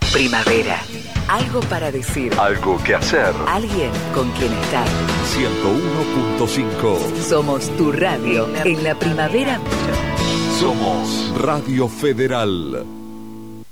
Primavera. Algo para decir. Algo que hacer. Alguien con quien estar. 101.5. Somos tu radio en la primavera. Somos Radio Federal.